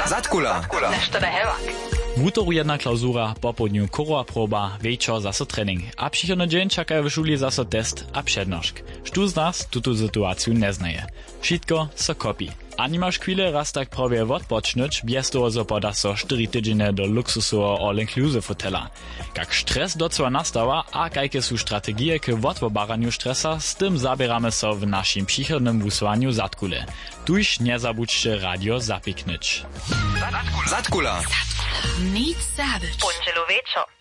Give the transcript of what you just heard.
Zatkula. Nešto da hevak. Wutoru jedna klausura, po południu korowa proba, wieczor zaso trening. A przychodny dzień czeka w szuli zaso test a przednoszk. Sztu z nas tutu sytuację nie znaje. Wszystko so kopi. A nie masz chwilę raz tak prawie odpocząć, bez toho so poda so 4 tydzienie do luksusowego all-inclusive hotela. Jak stres docela nastała, a jakie są strategie k odwobaraniu stresa, z tym zabieramy so w naszym przychodnym wysłaniu Zatkule. Tuż nie zabudźcie radio zapiknąć. Zatkula. Nic zabić. Pončelo večer.